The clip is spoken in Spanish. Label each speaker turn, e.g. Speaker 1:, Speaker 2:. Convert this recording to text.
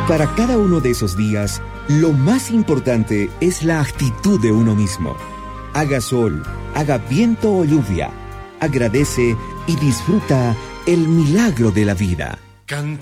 Speaker 1: para cada uno de esos días, lo más importante es la actitud de uno mismo. Haga sol, haga viento o lluvia, agradece y disfruta el milagro de la vida.
Speaker 2: Canta